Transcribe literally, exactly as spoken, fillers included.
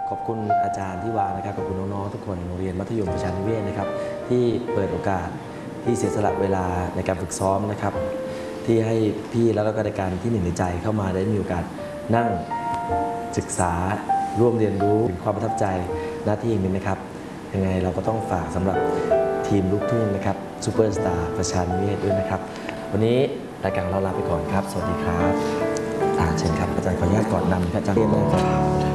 ขอบคุณอาจารย์ที่วางนะครับขอบคุณน้องๆทุกคนโรงเรียนมัธยมประชานิเวศนะครับที่เปิดโอกาสที่เสียสละเวลาในการฝึกซ้อมนะครับที่ให้พี่แล้วก็ในการที่หนึ่งในใจเข้ามาได้มีโอกาสนั่งศึกษาร่วมเรียนรู้ถึงความประทับใจหน้าที่นี้นะครับยังไงเราก็ต้องฝากสำหรับทีมลูกทุ่งนะครับซูเปอร์สตาร์ประชานิเวศด้วยนะครับวันนี้รายการเราลาไปก่อนครับสวัสดีครับอาเชิญครับอาจารย์ขออนุญาตก่อนนำอาจารย์เรียนนะครับ